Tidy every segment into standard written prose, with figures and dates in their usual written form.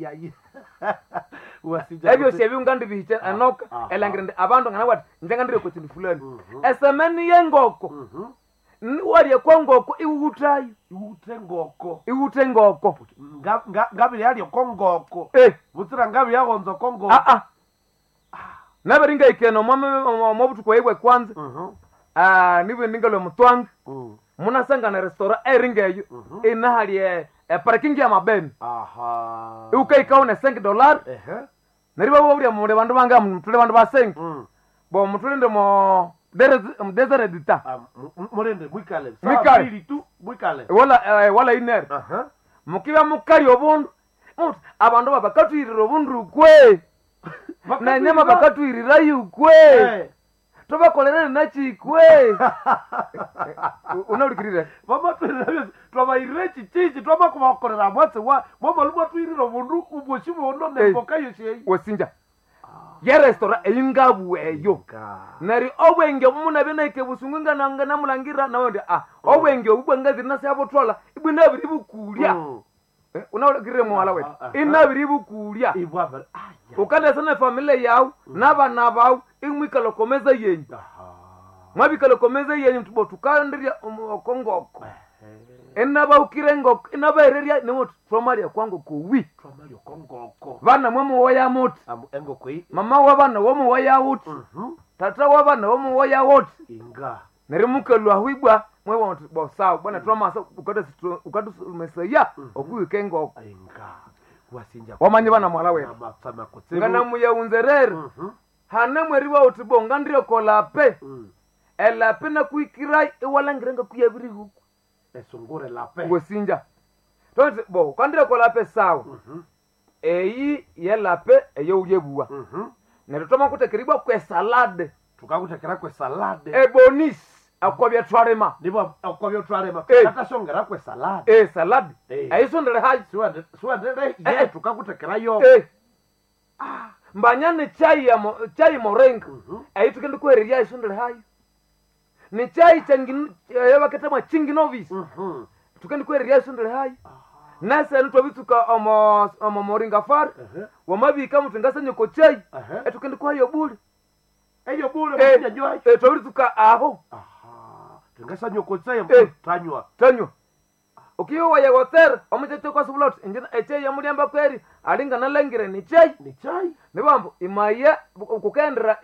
ay wasija ebyo shebi ungandi bihiche anoka elangirende abantu ngana wat njengandire ko tindu fulani esemeni yengoko wari kwa ngoko iwutayo iwute ngoko ngabi yali kongoko butira ngabi yagonzo kongoko naberinga ikeno mwabutu kwa igwe kwanza niwe ndingalo mutwanga munasanga na restaurant eringeyo inahali parking ya mabeni ukaikaone $5 nariba boburi mu bantu banga mutule bantu basenga bo mutulende mo desert dita murende mwikale tu mwikale wala iner mukiba mukali obundu abantu babakatwirira obundu kwe na nyama bakatwirira yukwe tobakolera nachikwe unalikirira mama twabayirechi chichi twabakubakorera mwatse wa mama lumwa twirira obundu uboshibo ndo nembokayo shei wasinja ya restaurant eyingabu eyo nari obwenge muna beneke busungunga nanga namulangira nawonde obwenge ubwangazi nase abotwala ibwina biri bukulya unalikirira mwala wetu inabiri bukulya ukanda sana familia yao nabana bawo imwikalokomeza yenyu mwabikalokomeza yenyu tubo tukandiria okongoko enaba ukirengoko enaba ereria nemo tromaria kwangu kuwi tromaria kongoko bana mwemu woya muti engoko yi mama wa bana womu woya uti tata wa bana womu woya uti inga nerimukelwa hwibwa mwe wonti bo sawa bwana tromasa ukadu mesaya okuikengoko inga wasinja wamanye bana mwala wetu ngana muya unzerere hane mweriwa utibo ngandire kolape elape na kuikirai iwalangirenga kuyabiri huku esungure lape ngosinja tonte bo kandire kolape sawa eyi yelape eyo uyebuwa nerutoma kutekiribwa kwe salade tukakutekera kwe salade ebonis akwabya twarema nibo akwabya twarema kata shongera kwe salade salade ayisondere hayi suwandere tukakutekera yo mbanyane chai morenga ayitukende kwereria ayisondere hayi ni chai changin yabaketama chinginovis tukende kwereria ayisondere hayi nase ntwabituka omo moringa far wamabika mutengasanye ko chai etukende kwayo buli eyo bule mujajwa twabituka aho tengasanye ko chai tanywa ukiyo waya water omuchecho kwa subulot injina eche ya muliamba kweri alinga nalengire ni chai nibambo imaya kukendera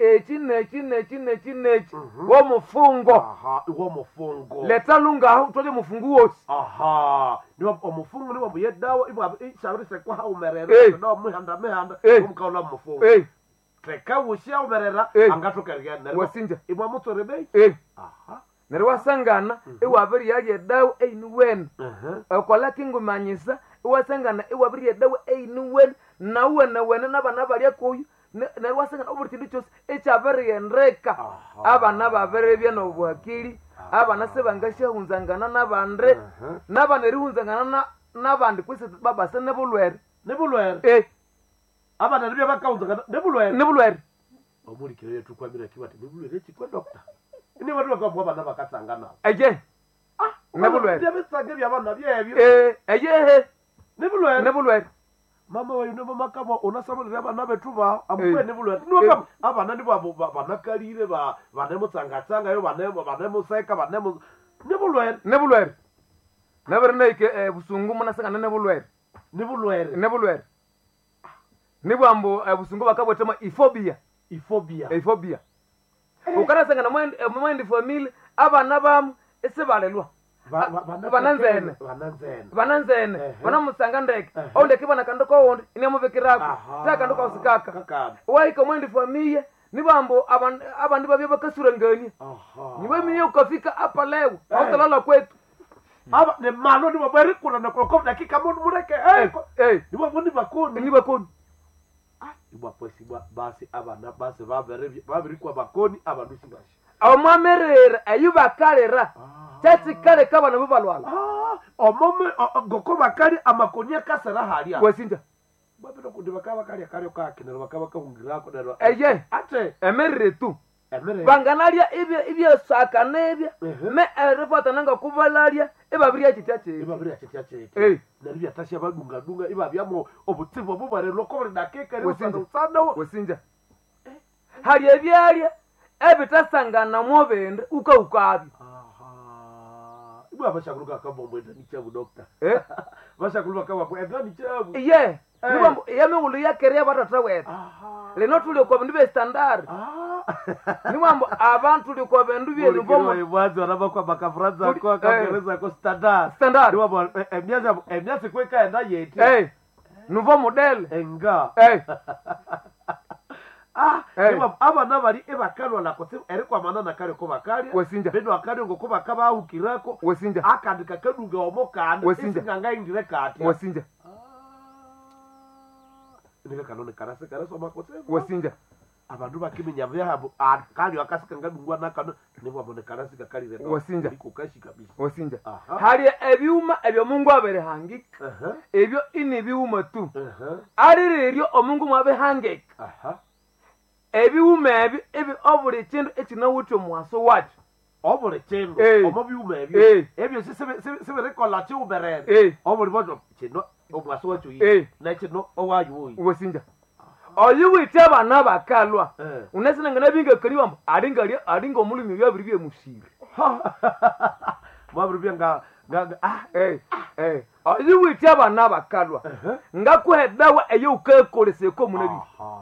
echine wo mufungo leta lunga aho twaje mufungu wose niba omufungu niba muyedawo iba ishabrise kwa haumerera no muhanda umkaula mufungu teka wushya umerera angatoka rigana wasinja iba mutorebe nerwasangana iwabiri yaje dawo einuwen okola kingumanyisa iwasangana iwabiri dawo einuwen nawe nawene nabana bali akoyu nerwasangana oburtindu cyose echabiri endreka abana babere bya no bwakiri abana sebangasha hunzangana nabandre nabana rihunzangana nabandi kwise baba se nebulwere abana ribya bakaunzangana nebulwere omurikire yetu kwamira kibati nebulwere chikwa doctor ini watu wakabwa bana bakatangana eje nebulwere byabisange byabana byebyo eje nebulwere mama wa yuno mama kama unasamulira abana betuba amukwe nebulwere nuka abana ndibo banakalire banemutsanga yo banemuseka nebulwere neke busungu munasanga nebulwere nibwambo busungu bakabwetema ifobia ukarasanga na mwendi family abana bamu esebalelwa bananzene banamusanga ndeke onde kibana kandoko onde inemubekirako takandoko usikaka waika mwendi family nibambo abandi babye bakasurangani niwe miye ukafika hapa leo hautalala kwetu aba ne malo ni babari kuna na kokop dakika mundu mureke niwe fundi bakoni ibwa posi basi abana basi babiri kwa bakoni abandusi bashi amamerera ayuba kalera tati kale kabana bubalwala omome goko bakali amakonya kasara halia wasinja babiro kudibakaba kali akari okakinero bakaba kahungirako dero ate emerere tu banganalia ibya saka nebya me refata nanga kubalalia ebabiri chichache ibabiri chichache eh nalibya tashya badunga dunga ibabyamo obutsibo bubare lokobere dakeka Wesinja. usana wesinja hali ebyalya ebitasangana mwobende ukaukabi aha ibwa bashakuluka kabombo ndani chabu doctor bashakuluka kabombo ndani chabu ye nibambo yamewulu yakeria batata wetu lino tuli kwa bindu bya standard nimwambo abantu tuli kwa bindu bya nivomo ibwazo arabakwa bakafranza kwa kagereza ko standard nimwambo emyaza kweka enda yeti nouveau modèle enga abana bali ebakalwa nakose eri kwa manana kale ko bakalya wesinja beno akali ngo kuba kabahukirako wesinja akandika kadunga omokanda Wesinja. isinganga indire kati wesinja ndika kanone karase makose wesinja abantu bakiminya byabo akali akasika ngadungwa nakano nibo abone karase kakalire Wesinja. kukashi kabisa wesinja Aha. hali ebyuma ebyo mungu aberehangika aha ebyo ini byuma tu aha aliriryo omungu mwabehangika aha ebiwuma ebi obuli kindu ekinawuthi omwaso wakyo obole chendo omobyuma ebyo sibe rekola chiuberere obole bodo chino omwaso wacho yi na chino owayo yi wesinja oyiwithe abana bakalwa unesinangana bingakaliwambo alinga omulimi byabiri byemusire mwabiri byanga oyiwithe abana bakalwa ngakuhedawa eyo ukakoleseko munabi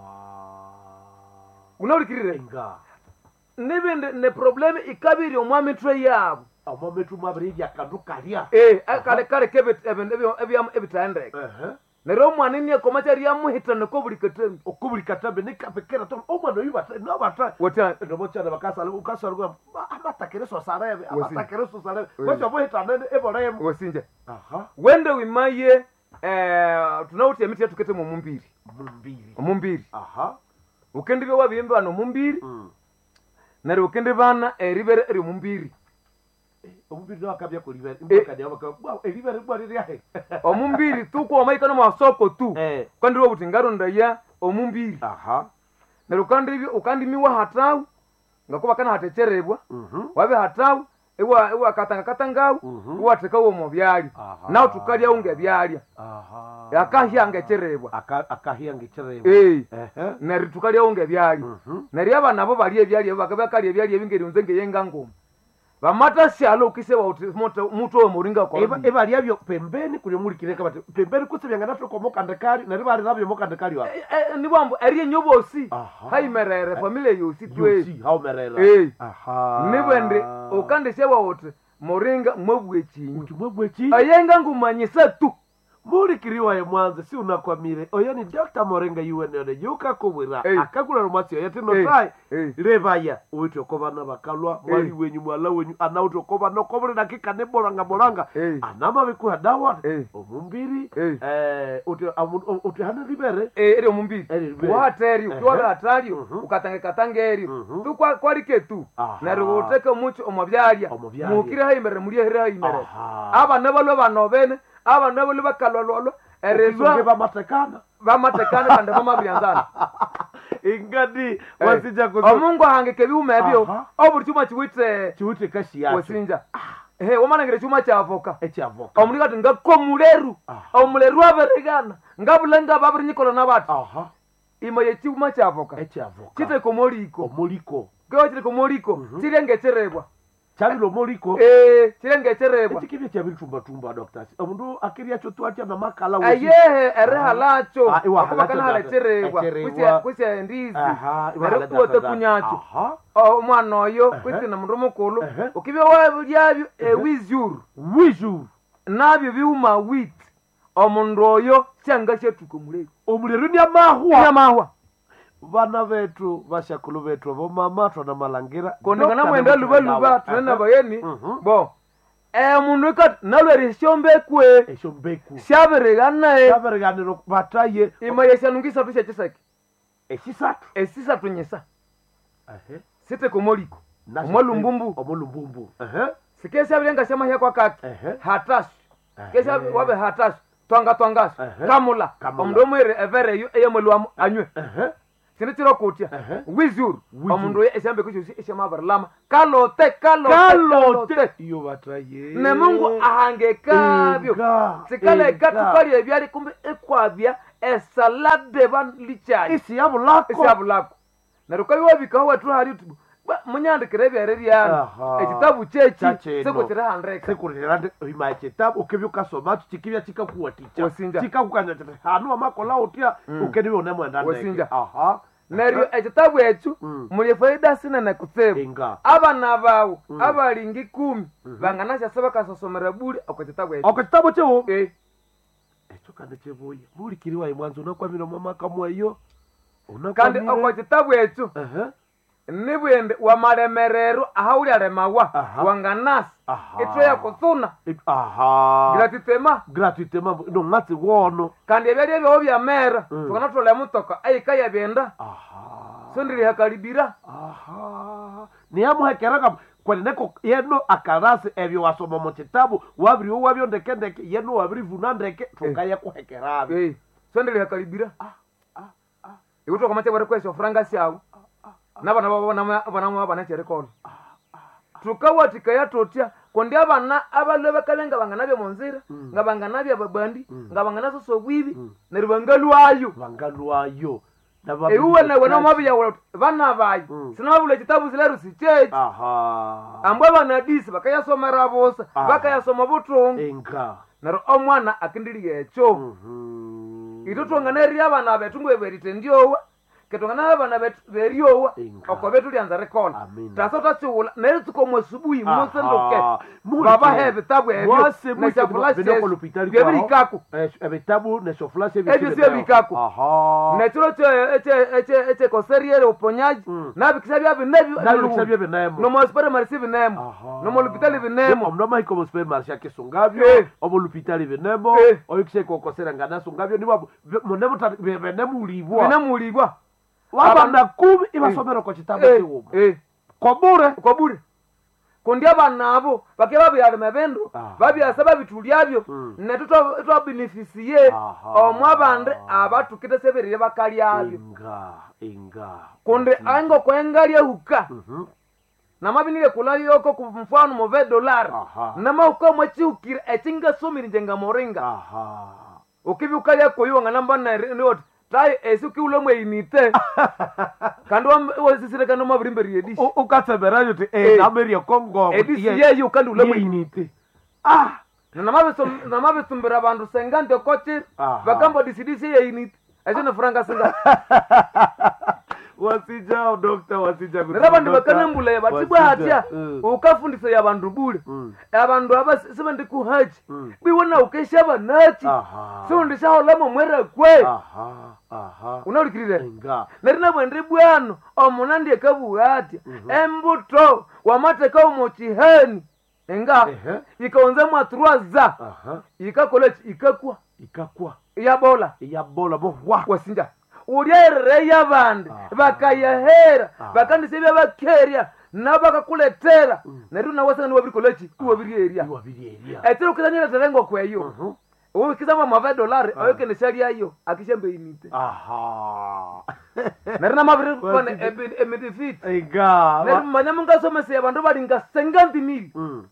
unalikirire nga nibindi ne probleme ikabiri omwamitwe yabo amametu mwabiri byakandukalya kale kebindu ebitandeke neryo omwana ni akomacha lyamuhitana ko buli katambi okubuli katambi nikapekera to omwana yibata nabata wata ndomochana bakasala ukasalwa amatakereso sarebe amatakereso sarebe kwacho bohitana eborem wesinja aha wende wimaye tunawuthi emiti yatukete mu mumbiri aha ukendibye wabiyembe bano mumbiri neryo ukendibana eribere eri mumbiri omumbiri wakabya ko libere imbakanya bakaba elibere bwari yahe omumbiri tuko omayikana mu asoko tu kandi wobuti ngaronda ya omumbiri aha neryo ukandimiwa hatawu ngakuba kana hatecherebwa wabe hatawu ewa katangawu wathekawo mu byali nawo tukalya unge byalya akahyanga echerebwa akahyanga echerebwa neryo tukalya unge byalya neryo abana bo bali ebyalya bakabakalya ebyalya ebingeri unzenge yenga ngoma bamata shalo ukiseba muto omuringa kwa ebali abyo pembeni kuli mulikireka bati pembeni kusebyanga natoko mokandekali neryo bali nabyo mokandekali wa nibambo eriye nyobosi haimerere familia yosi twe yosi haumerera nibende ukandishewa wote moringa mwebwechi ayenga ngumanyisa tu mulikiriwa ye mwanze si unakwamire oyo ni Dr. Morenga yuwenene yuka kubwira akakula rumasi oyo tino sai rebaya uito kobana bakalwa mwali wenyu mwala wenyu anauto kobana kobole dakika ne bolanga anama bikuha dawa omumbiri uti hana libere eri omumbiri wateri ukiwa atari ukatange tu kwalike tu nari uteke mucho omubyalya mukire haimere muri haimere abana balwe banovene abana bali bakalololo erezwa bamatekana kandi bamabyanzana ingadi wasija kuzo omungu hangeke biuma ebyo obuli chuma chiwite kashi yacho wesinja womanangire chuma cha avoka ekyavoka omuliga ati ngakomuleru omuleru aberegana ngabulenga babiri nikola nabati ima yechuma cha avoka ekyavoka chite komoliko gawo chite komoliko chirengecherebwa chabilo moliko chirengecherebwa ekibye cyabitumba doctors omundu akiriya cyo twatya na makala wosi ereha lacho akubakana halecherebwa kusia ndizi erekuwote kunyacho omwana oyo kwisi na mundu mukulu ukibye wabyabyo wizuru nabyo biuma wheat omundu oyo cyanga cyetuko mulero omuleru nyamahwa bana betu bashakulu betu bo mama tona malangira kondengana mwenda luba tuna bayeni bo mundu kat nalweri shombeku shaberegana bataye ima yeshanungisa tu cyechisaki esisatu nyesa site komoliko omolumbumbu sikesha bilenga shama hya kwa kati hatashi kesha wabe hatashi twanga kamula omdo mwere evere yo eyemulwa anywe sine chiro kutya wizuru Wizuru. omundu eshambe kuchusi eshamabarlama kalote iyo batraye ne Mungu ahangekabyo sikale gatukali ebyali kumbe ekwabya esalade banlichayi isi yabulako narukabi wabikaho watu hari munyandikire ebyere byana ekitabu chechi sekutira handreka sekurira ima ekitabu ukibyuka soma kikibya kikakuwaticha kikakukanya hanu amakola otya ukediwe unemwenda ndeke neryo ekitabu ekyo muli faida sinene kutsibu abana bawu abalingi 10 banganasya sabakasosomera buli okukitabu ekyo okukitabu kyo ekyo kandi kyebuye buli kiriwa imwanzo nakwamira mama kamwayo kandi okukitabu ekyo nibwende wamalemerero ahauli alemawa wanganasi itwe ya kuthuna gratitema no ngati wono kandi ebyali ebyo byamera tukanatole mutoka ayika yabenda sondiri hakalibira niyamuhekeraka kweneko yeno akarasi ebyo wasoma mu kitabu wabiriwo wabyo ndeke yeno wabirivuna ndeke tukaya kuhekerabe sondiri hakalibira iwuto kamate bari kwesho franga syawo nabana babona banacherekola tukawatika yatotya kondi abana abalwe kalenga banganabya monzira ngabanganabya babandi ngabanganaso sobwibi neribangalwayo ewe nawe nomabya wala bana bayo sinabule kitabu zileru sichechi ambwe banadisi bakayasomera bosa bakayasoma butunga naro omwana akindiri yecho itotongana abana betungwe beritendiyowa ketongana abana beriowa okobetu lyanza rekola tasota chiula nerituko mwesubuhi musendoke baba hebe tabu ebyo na flash bebikaku ebitabu na flash ebyo bikaku neturo eche koseriere uponyaji nabikisabya binebyo no mospere marisi binemo no molupitali binemo no mai como super marché kesungabyo obulupitali binemo oyikise kokosera ngana sungabyo nibo monemo ulibwa wabanda 10 ibasomero kwa kitabu kiwo kobure kundi abana abo bakeba byali mebendo babyasaba bitulyabyo netuto beneficie omwabande abatukite seberire bakalyabyo inga kundi ango kwengalya huka namabinile kulayoko ku mfano mu $20 namauka mwachiukira ekinga somiri njenga moringa ukibyuka yako yonga namba na noti tai esuki ulo mweinite kandi wasisire kandi mabirimbe edishi ukatsebera yote nameria kongo edishi yeyo kandi ulo mweinite namabe tumbera abantu sengante kochi bakambo disidisi yeinite azina franga singa wasija doctor wasija abantu bakanembula batibwa hatya ukafundisa yabantu bule abantu abasebende ku haji biwona ukeshaba nachi sondisha holamo mwera kwe unalikirire nerina bwende bwano omunandi ekabuhatya embuto wamateka umuchiheni enga ikaonza mwatruaza ikakolechi ikakwa iyabola bohwa wasinja uryerere y'abandi bakayahera bakandisebya bakeria nabakakuletera neryo nawasanga niwabirikolechi iwabiryeria etero kizanyira terengo kweyo ukizama $20 ayokenesharia yo akishambe inite nerina mabiri kone emedefit neryo manyamunga somese abantu balinga 50,000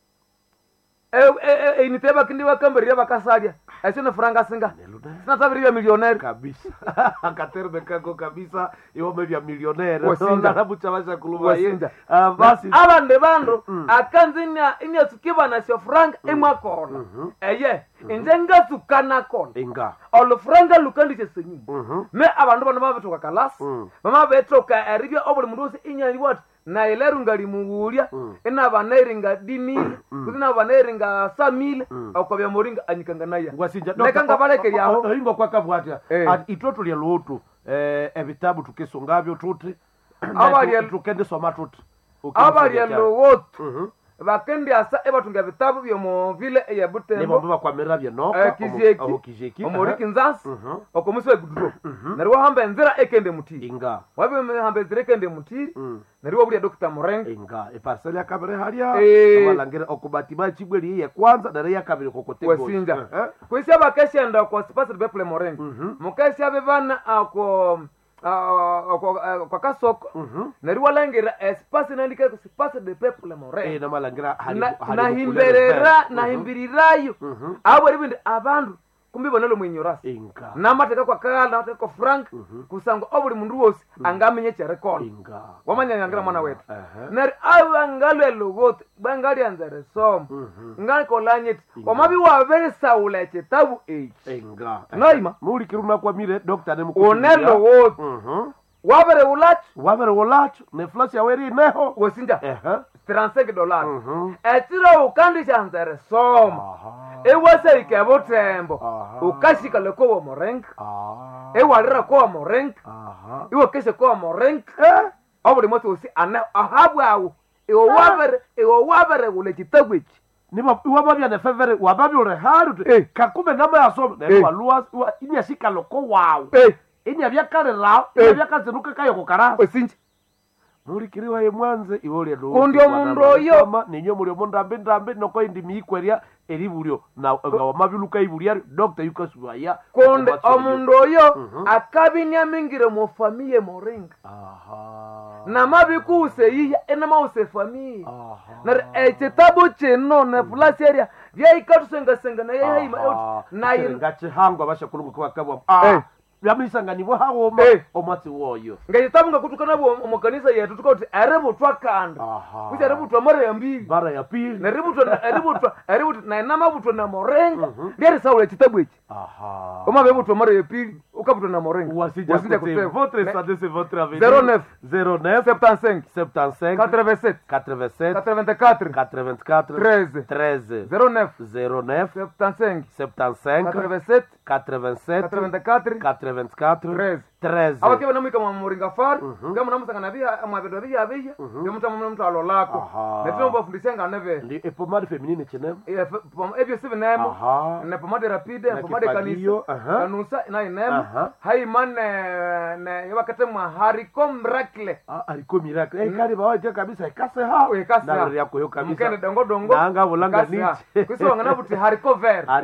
inite bakindi bakamberira bakasalia asina franga singa sina tabiri millionaire kabisa akaterbe kako kabisa iwome vya millionaire ndabu chabasha kuluba yenja basi abande bando akanzinya inyasukiba na sio franga emwakona injenga sukana kona inga olo franga lukandi chesenyi me abandu bano babetoka kalasi mama betoka aribya obuli mundu wose inyali what na eleru ngali muwulya ina banairinga dinile kuzina banairinga samile okobya moringa anyikanga naya ngwasinja nekanga balekeri aho ingo kwa kabwatya itoto lya lotu ebitabu tukesongabyo tuti abali tukende soma tuti abali lowotu bakendi asa ebatunga bitabu byo mu vile ya Butembo nibo bakwamera bye no kijeki omoriki nzasi okomuswe guduro nerwo hamba nzira ekende mutiri inga wabe hamba nzira ekende mutiri nerwo buli Dr. Moreng inga parcel ya kabere halia amalangere okubatima chibweli ya kwanza na ya kabere kokotego wasinja kwisi abakeshenda kwa space de Moreng mukesha bevana ako kwa kasoko neryo walangira espace nandika ku espace de peuple morenga na malangira nahimbirirayo abo ribindi abantu kumbi bonalo mwenyorasi namateka kwa kala namateka kwa frank kusanga obuli mundu wose angamenye cherekola wamanyanyangira mwana wetu nari awangalwe logote bangali anzare somo ngali kolanyeti wamabi waveresa ule chetabu echi naima muri kiruna kwa mire doctor ne mukuru onelo wote wabere ulacho ne flash ya weri neho wesinja $35 etiro ukandisha anzare somo ewase ikebo tembo ukashika leko wa morenga ewalira kwa morenga iwo keshe kwa morenga obuli moto usi ana ahabwawo ewo wabere ule kitagwechi niba wababya ne favere wababya ure haru kakume nama yasomo ne walua ini yashika loko wao ini abyakare rao ini abyakazinuka kayo kokara wesinja muri kiriwa ye mwanze iwole ndo kundio mundo yo ninyo muri ndambe noko indi mikweria eriburio na ngawa mabiluka iburia doctor yukasubaya konde omundo yo akabinya mingire mu famille morenga na mabikuse yiya ena mause famille na etabo cheno na fulaseria vya ikatusenga na yeye na ngache hangu abasha kulungu kwa kabwa byamisanganibwa hawo omwatsi woyo ngayitabunga kutukana bo omukanisa yetu tukoti arebutwa kanda kuja arebutwa mara ya pili na arebutwa na namabutwa na morenga ndere saula kitabu iki omabebutwa mara ya pili ukabutwa na morenga wasija kutev votre santé c'est votre avenir 09 75 87 84 13 09 75 87 24 13 abakiba namwika mu muringa far kama namusanga bia amabedo bia mtu alolako netino bafundisanga neve ndi epomade feminine chene ebyo sibenemo na pomade rapide pomade kanusa na inemo hai man na yabakate mwa hariko miracle hariko miracle kali bawaje kabisa ikase ha na yako yo kabisa mkene dongo nanga bulanga niche kusonga na buti hariko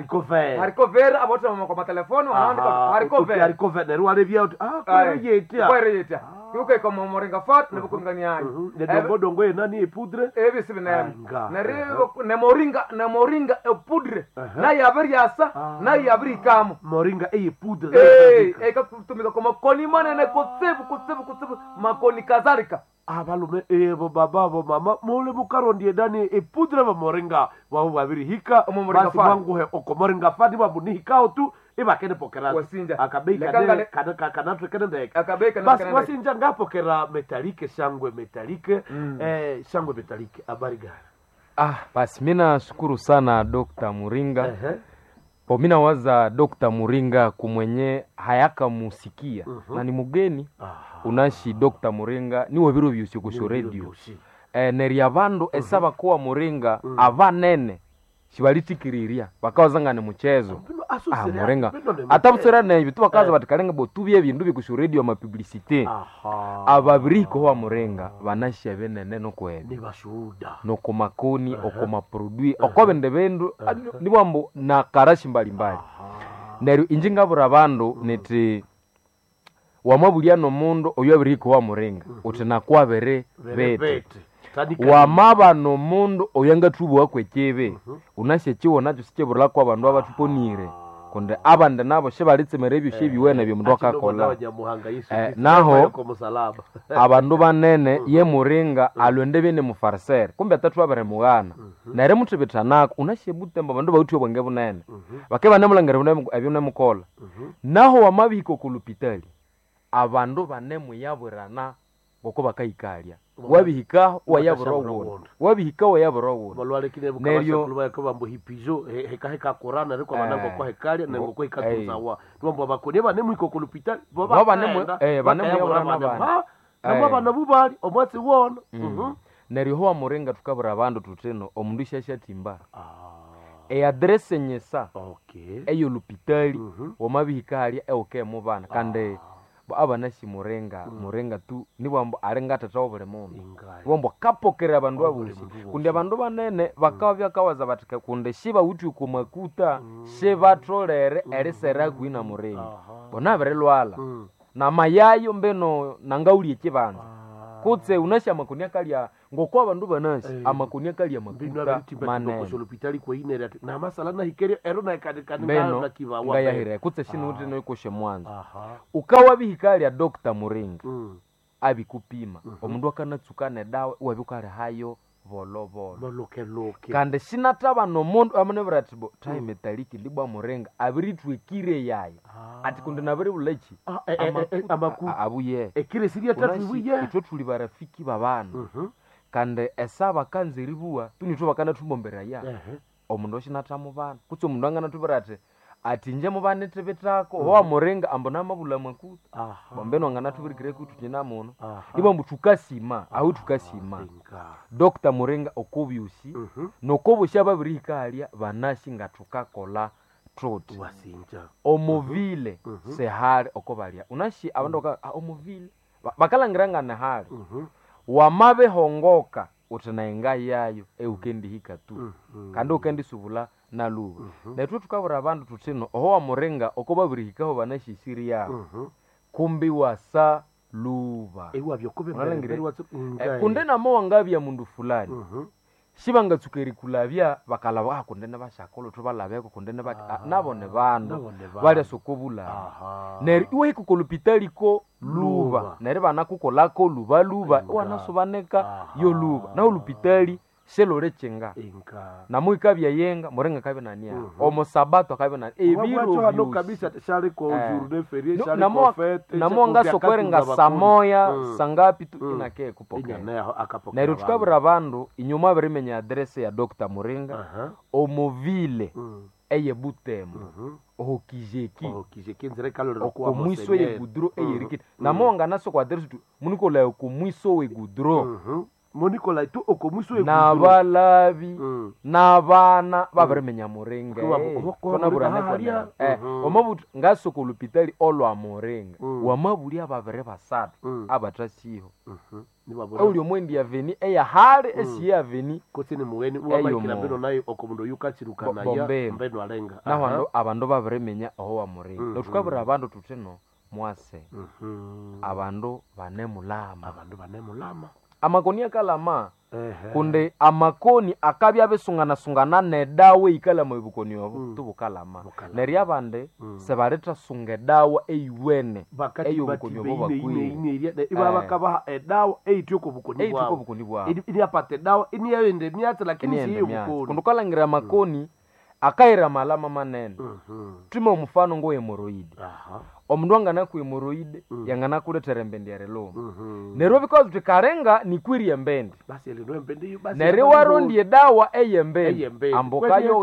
ver abota mu kwa telefoni wanaandika hariko ver neru ale bia kwa yetia yuko kama moringa fat ne bukungania dongo nani epudre ebi sibinema na moringa epudre na yabiri asa na yabiri kamo moringa epudre ka kutumika kama koni manene kutsebu makoni kazalika abalume baba mama mole mukarondi dani epudre ba moringa wa babiri hika basi wangu he okomoringa fat ba bunihika tu ibakene pokera akabeika kana tukende basi wasinja ngapokera metalike shangwe metalike habari gani basi mimi nashukuru sana Dr. Muringa po mimi nawaza Dr. Muringa kumwenye hayaka musikia na ni mugeni unashi Dr. Muringa ni wabiro byusi ku radio neria bando esaba kwa Muringa avanene shibalitikiriria bakawazanga ni muchezo Muringa atabusera na bitu bakaza batikalenga botubye bindu bikushu radio ma publicité ababiriko wa Muringa banashya benene no kwebe ni bashuda no komakoni okoma produit okobende bendu nibambo na karashi mbalimbali nero injinga burabandu neti wamabuliano mundo oyabiriko wa Muringa utina kwabere bete wamaba no mundo oyanga tubu wakwekebe unashe chiwo nacho sikebura kwa bandu abatuponire konde abande nabo shebalitse merebyo shebiwena byo mundu akakola naho abandu banene ye Muringa alwende bene mufarsere kumbe atatu abere mugana nare mutubitanako unashebutemba bandu bawutyo bwange bunene bakeba nemulangere bunene ebyone mukola naho wamabiko kulupitali abandu banemu yaburana boko bakayikalia wabihika wayaburo balwale kile bukabasha kulubaya ko bambo hipijo heka korana ariko abanango ko hekalia nengo ko ikatuzawa tumbo bakone bane mwiko kulupita banemu yaburana bana bubali omwatsi wona neryo ho Muringa tukabura abandu tuteno omundu shashatimba address nyesa eyo lupitali wamabihikalia eokemo bana kande abana si Muringa tu nibambo arenga tatawo bole mundu bombo kapokera abandu abuzi kundi abandu banene bakavya kawaza batika kunde shiba uti kumakuta sheba trolere erisera kuina Muringa bona bere lwala na mayayo mbeno nangaulie chibanza kutse unasha makonia kalya ngoko abandu banasi amakonia kalya makuta manene hospitali kwa ine na masala na hikere ero na kadikani mbeno kiva ngayahira kutse shinu uti no ikoshe mwanzo ukawa bihikali ya Dr. Muringa abikupima omundu akanatsukane dawa wabikale hayo volovolo loke kandi sinataba nomundu amane bratibo time taliki ndibwa Muringa abiritwekire yayo ati kundi nabiri bulechi amaku abuye ekire siria tatu buye itwe tuli barafiki babana kandi esaba kanzeribuwa tunitwe bakana tumbombera ya omundu oshinatamu bana kutse omundu angana tubirate ati nje mubane tebetako wa Muringa ambona mabula makutu bombeno ngana tubirikire kutu nyina muno ibo mbutukasima aho tukasima Dr. Muringa okobyusi nokobushya babirikalia banashi ngatukakola trot wasinja omovile sehari okobalia unashi abandu omovile bakalangiranga na hali wamabe hongoka utinaenga yayo eukendi hika tu kandi ukendi subula na luba netwe tukabura abandu tutino oho wa Muringa okobabirihikaho banashi siri ya kumbi wasa luba ewa byokobe kunde namo wangabya mundu fulani shibanga tsukeri kulavya bakalaba kundene bashakolo tubalabeko kundene nabone bandu bali sokobula neri iwe kukolupitali ko luba neri bana kukolako luba wanasubaneka yo luba na olupitali selore chenga na muikabya yenga Muringa kabe nania omo sabato kabe na ebiro no kabisa shari ko journée fériée shari ko fête na monga sokwerenga samoya sangapi tu inake kupokea na rutukabura abandu inyuma barimenya adresse ya Dr. Muringa omovile eye Butembo ohokijeki nzere kaloro kwa mwiso ye gudro eye rikiti na monga naso kwa adresse tu munikola ko mwiso we gudro monikola tu okomuso e na balabi na bana babaremenya Muringa kona burane omabutu ngaso ko lupitali olwa Muringa wamabuli ababere basatu abatasiho uli omwendi ya veni eya hali esi ya veni kotine muweni uwabakira mbeno nayo okomundo yukachirukana ya mbeno alenga na wando abandu babaremenya oho wa Muringa notukabura abandu tuteno mwase abandu banemulama amakoni akalama kunde amakoni akabya besungana nedawe ikalama ibukoni obo tubukalama neri abande sebareta sunge dawa eyiwene eyo bukoni obo bakwiye iba bakaba edawa eyityo ko bukoni bwa ili apate dawa ini yende myatse lakini si bukoni kundukalangira amakoni akaira malama manene tume umufano ngo hemoroid omundu angana ku hemoroid yangana kuletera mbendi yarelo nero because tukarenga ni kwiri embendi basi ele no mbendi basi nere warondi dawa eyembendi ambokayo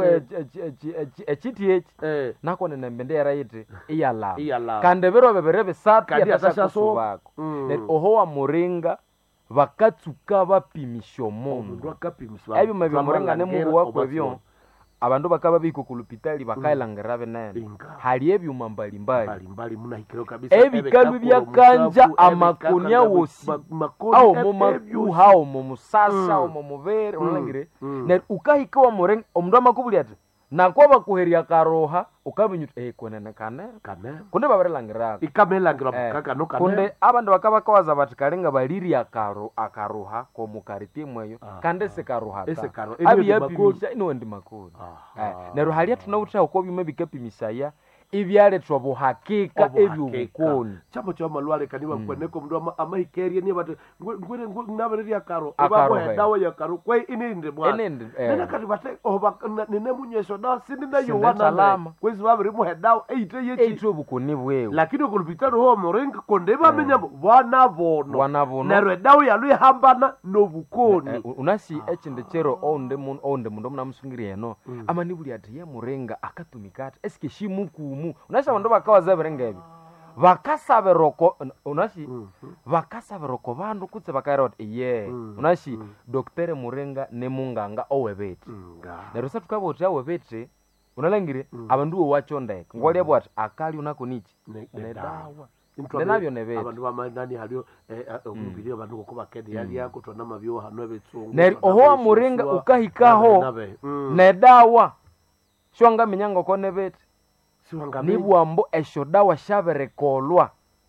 HTH nako ne mbendi yarayite iyala kande bero beberebe sati yatashaso bako oho wa Muringa bakatsuka bapimisho mundu akapimiswa ebi mabyo Muringa ne mungu wako byo abandu bakaba biko kulupitali bakailangera benene hali ebyuma mbalimbali munahikiro kabisa ebikalu byakanja amakonia wosi au momaku hao momusasa au momuvere unangire na ukahika wa Muringa omundu amakubuli ati nakoba kuheria karoha ukabinyuta konene kane kunde babarelangera ikamelangira kaka no kane kunde abandu bakaba kawaza batikalenga baliri akaroha ko mukariti mweyo kande se karoha abi yapimisha ino ndi makoni nero halia tunawuta uko bime bikapimisaya ibyale twa hakika ebyubukoni chamo cha malwale kaniba kweneko mndu amahikeria ni batu ngwere nabariri akaro ebabo dawa ya karo kwe ininde bwana nena kati bate nene munyesho da sindi na yowana kwezi babiri mu hedawa eite obukoni bwewe lakini okulupitano ho Muringa konde bamenya bwana bono nero dawa ya lui hambana no bukoni unasi ekinde chero onde mundu mnamusungiri eno amanibuli ati ya Muringa akatumikata eske shimuku unasha bandu bakawaza berengebi bakasaberoko unashi bakasaberoko bandu kutse bakairot unashi Dr. Muringa ne munganga owebeti nerosa tukabota owebeti unalangire abandu wo wachondeka ngwali bwati akali unakonichi ne dawa nabyo nebeti abandu bamanani halio omubiri abandu ko bakedi yali yako tona mabyo hano betsungu neri oho Muringa ukahikaho ne dawa shonga minyango ko nebeti nibwambo esho dawa shaberekolwa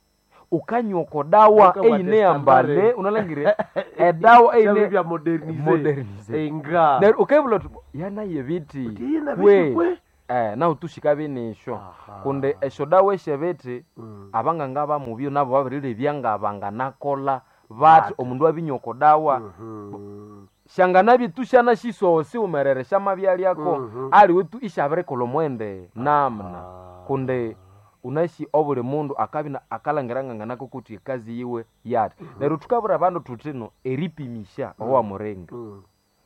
ukanyoko dawa Ukawa eine ambale testambare. unalangire edawa Shabe eine bya modernize modernize enga neryo ukebula yanaye biti Tina we bishwe naho tushika binisho Aha. kunde esho dawa eshebete Mm. abanganga bamubyo nabo babirire byanga banganakola bati omundu abinyoko dawa Mhm. shangana bitushana shisosi umerere shama byaliako Mhm. ali wetu ishabere kolomwende namna kunde unashi obule mundu akabina akalangiranga nako kuti kazi yiwe yati neryo tukabura abandu tutino eripimisha owa murenga Mm.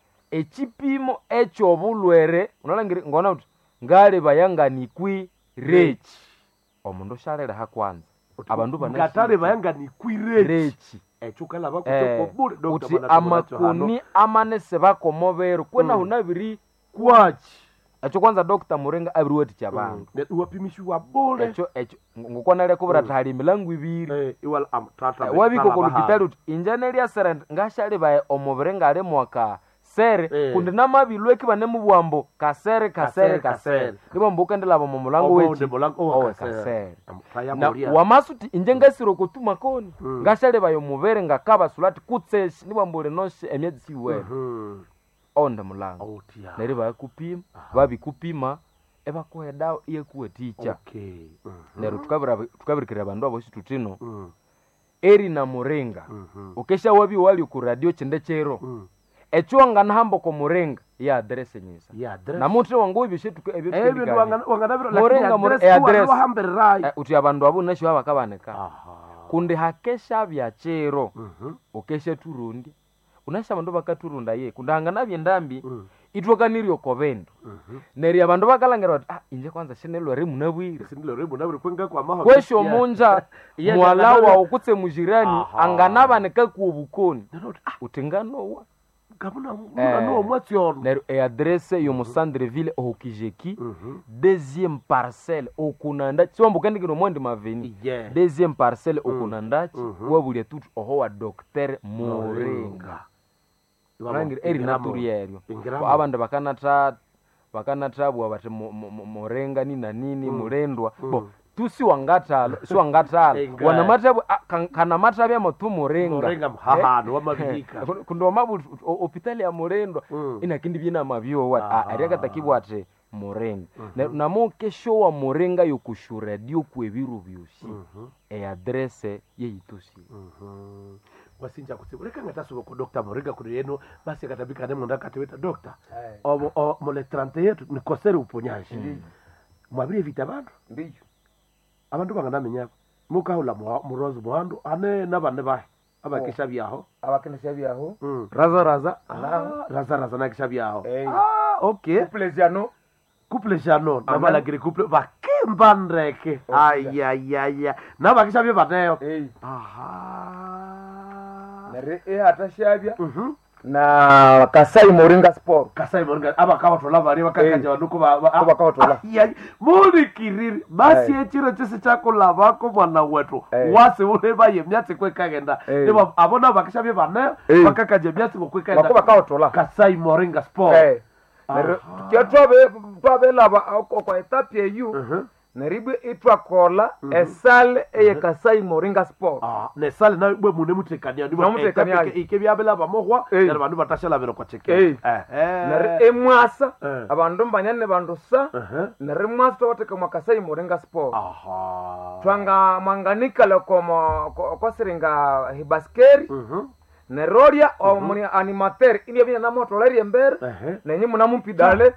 ekipimo ekyobulwere unalangire ngona kuti ngale bayanganikwi rechi omundu shalele hakwanza abandu ngatale bayanga ni kwireki rechi echukala bakutoko bure uti amakuni amanese bakomobero kwena hunabiri kwachi echo kwanza Dr. Murenga abiriwati chabanga wapimishwa bure echo ngukonale kubura tali milangu ibiri iwal amtata wabiko kolukitali uti injane lya serent ngashali baye omubirenga ale mwaka sere kundi namabilweki bane mubwambo kasere libambo ukendela mu mulango wechi kasere na wamasuti inje ngasiro kutuma koni ngashali baye omubere ngakaba sulati kutseshi libambo lenoshe emyezi siwe onda mulango neri bakupima babikupima ebakoya dawa iye kuwe ticha nero tukabirikira bandu abo situtino eri na murenga ukesha wabi wali ku radio chende chero echwanga nahambo ko murenga ya address nyisa na mutre wangu ibishitu ebyo wanganabiro murenga address wahamberera uti abantu abo nasho abakabaneka kunde hakesha bya chero ukesha turundi unasha bandu bakaturunda ye kundanga nabyendambi itwakanirio kobendo neri abantu bakalangera bati inje kwanza shenelo re munabwire kwenga kwa maho kwesho munja mwalawa ukutse mujirani anganabaneka ku obukoni utinganowa kabuna no mwatyono neri adresse yo musandreville okijeki deuxième parcelle okunanda chombo kandikino mwendi maveni deuxième parcelle okunanda wabulya tutu oho wa Dr. Murenga rangira eri naturieryo abantu bakanatabwa bati murenga nini mulendwa bo tusi wangatala wana matabu kana matabu ya mtu murenga mhahano wamabika kundo mabu hospitali ya mulendwa inakindi bina mabyo wa ariaka takibwa ate murenga na mo kesho wa murenga yokushura dio kwebiru byushi adresse ye itusi wasinja kutsibureka ngatasuba ku Dr. Murenga kuri yeno basi katabika ne munda katweta doctor o mole 30 yetu ni kosere uponyaji mwabire vitabandu ndiyo abantu banganamenya mukahula murozo muhando ane nabane bahe abakisha byaho abakinisha byaho raza nakisha byaho okay couple jano nabalagire couple bakembandreke ayayaya nabakisha bye bateyo nare atashabya na Kasai Moringa Sport abakawatola bari bakakanja banuko abakawatola muri kiriri basi echiro chese chako labako mwana wetu wase ule baye myatsi kwekagenda niba abona bakishabye bane bakakanje myatsi kwekagenda bakawatola Kasai Moringa Sport twabe laba kwa etapia yu neribe itwakola esale eye Kasai Moringa Sport ne sale na bwe mune mutekania ndibo ikebyabela bamohwa yara bandu batashala bero kwa cheke nare emwasa abandu mbanyane bandu sa nare mwasa wateka mwa Kasai Moringa Sport twanga manganika lokoma kwa siringa hibaskeri neroria omuni animateur ini bina na moto leri embere nenyi munamumpidale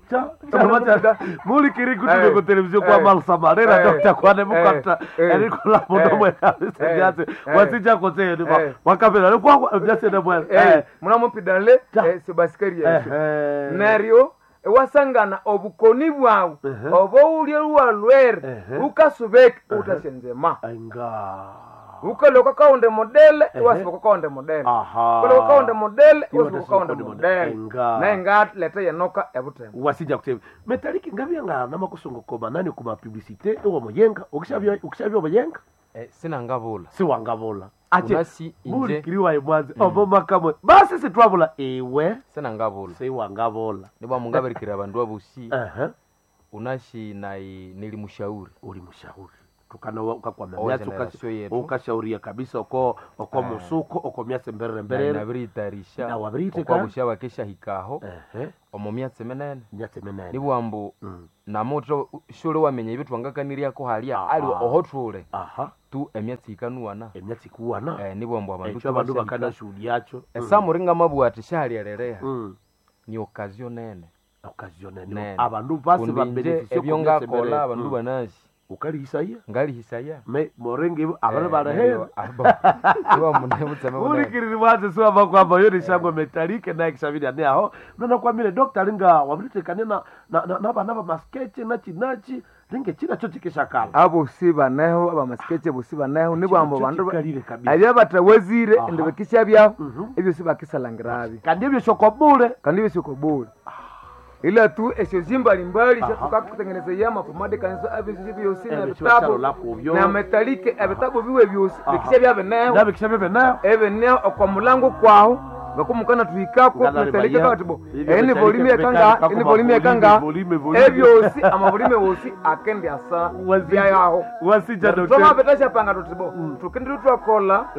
muri kiri kutume ku televiziyo kwa malsamarera Dr. Kwane mukata eriko la moto mwe byatse wasija kote ndiba wakapela kwa byatse na mwe munamumpidale sebaskeri nerio wasangana obukoni bwawe obo uli lwalwere ukasubeka utasenzema ukaloka kaunde modele wasiboka kaunde modele ukaloka kaunde modele wasiboka kaunde modele nenga leta yanoka ebutema wasija kutebe metaliki ngabyanga namakusongo koma nani kuma publicité ewo moyenga ukishabyo moyenga sina ngabula si wangabula unasi inje kiriwa imwanze obo makamwe basi si twabula ewe sina ngabula si wangabula niba mungabirikira abandu abusi unashi nilimushauri ulimushauri tukana ukakwama Oh, myatsi generation yetu. ukashauria kabisa oko musuko oko myatsi mberere nabiritarisha Na wabirite okwa ka? busha bakesha hikaho ehe omu myatsi minene myatsi minene nibwambu Mm. namuto shule wamenya ibitu wangakaniriako halia Ah, ali ah. ohothule aha tu emyatsi ikanuwana emyatsi kuwana nibwambu ekyo abandu bakana shuhudiacho esamuringa mabuati shalialereha Mm. ni okazio nene occasionnel Nene. abantu basi kundi nje babeneficie ebyo ngakola abandu banashi ukalihisaya ngalihisaya me morenge abana barahera ulikiriri mwanze siwa makwamba yo nishango metalike na kishavili ane aho nana kwa mile dokta linga wabiritekane na bana ba maskeche nachi linge china cho chikishakala abo si baneho abamasikeke bosi baneho nibwambo bandu kalire kabisa abya batawazire Aha. ende bakisha byabo Mhm. ebyo si bakisalangirabi kandi ebyo shokobule kandi bisiko bure ila tu esyo zimbalimbali Aha. tukakutengeneza ya mapomade kanisa abisi byosi na Ebyo bitabu kyalo kubyo. na metalike ebitabu biwe byosi Aha. bikisha byabeneho ndabe kishabebe nayo ebeneho okwa mulango kwaho ngakumukana tuhikako Ngala metalike ribaya. katibo Ibyo eni metalike volume mekali kanga kako eni volume mavolume, kanga volume. ebyosi amavolume wosi akendi asa bya yaho wasija toma dokta betasha panga tutibo tukindi twakola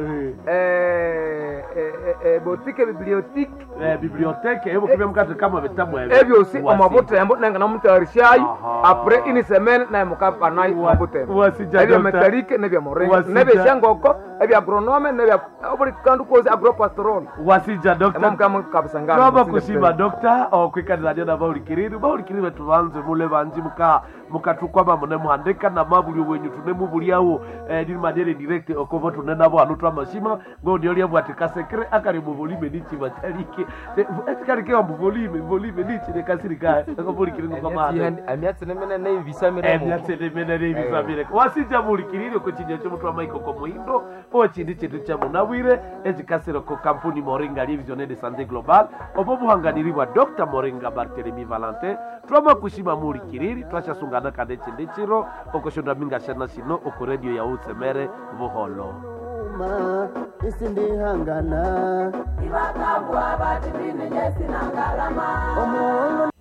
botike bibliothèque bibliothèque ebo kibya mukati kama vitabu ebyosi amabutembo nenga namutayarishayo Aha. apres une semaine naye mukapanayi mabutembo wasija ebya dokta. metalike nebya morenga Wasija. nebya shangoko ebya agronome nebya buli kandu kozi agropastoral wasija dokta emamukabisangana twaba kushima dokta okwikanizania na baulikiriri betu banze mule banji mukatukwama mune muhandika na mabuli wenyu tune mubulyawo ni madere direct okovo tune nabo hanu twamashima ngo ndio lya bwati kasekre akari mu volume nichi batalike etikari ke mu volume nichi ne kasirika akabulikiriri kwa mahanda emyatsi neminene ibisamire emyatsi neminene ibisamire wasija bulikiriri ko kinyo cyo mutwa maiko ko muhindo o chindi chetu cha munawire ekikasiro ko kampuni Moringa Vision de Santé Global obo buhanganiri bwa Dr Moringa Barthelemy Valentin twama kushima mulikiriri twashasungana kande chindi chiro okoshonda minga shana sino oko radio ya utsemere buholo isindihangana ibakabwa bati binenyesi nangalama.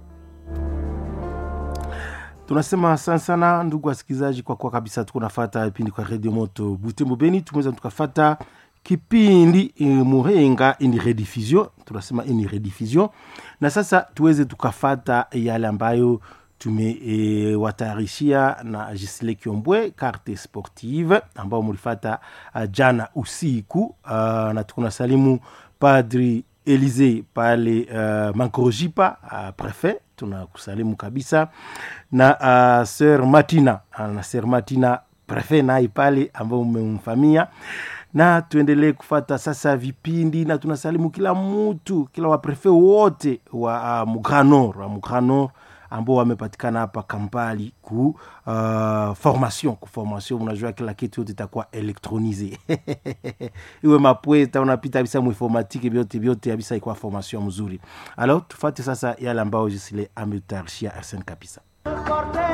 Tunasema sana ndugu wasikilizaji, kwa kabisa tuko nafuata kipindi kwa Radio Moto Butembo Beni. Tumeweza tukafata kipindi Moringa ini rediffusion, tunasema ini rediffusion, na sasa tuweze tukafata yale ambayo tumewatayarishia na Gisile Kiombwe, carte sportive ambao mulifata jana usiku, na tunasalimu Padri Elize pale Mankorojipa, prefet, tunakusalimu kabisa, na Sœur Martina, na Sœur Martina prefet naye pale ambao umemfamia, na tuendelee kufata sasa vipindi, na tunasalimu kila mtu, kila wa prefet wote wa Mugranor ambao wamepatikana hapa Kampali ku formation. Unajua kila kitu yote itakuwa elektronize iwe mapweta unapita bisa mu informatique vyote kabisa ikuwa formation mzuri. Alors tufate sasa yale ambao Gisile ametarishia Arsene kabisa.